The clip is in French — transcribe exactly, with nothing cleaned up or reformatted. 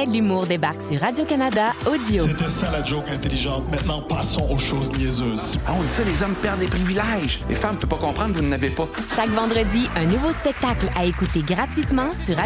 de l'humour débarque sur Radio-Canada Audio. C'était ça la joke intelligente. Maintenant, passons aux choses niaiseuses. Ah, on dit ça, les hommes perdent des privilèges. Les femmes ne peuvent pas comprendre, vous n'en avez pas. Chaque vendredi, un nouveau spectacle à écouter gratuitement sur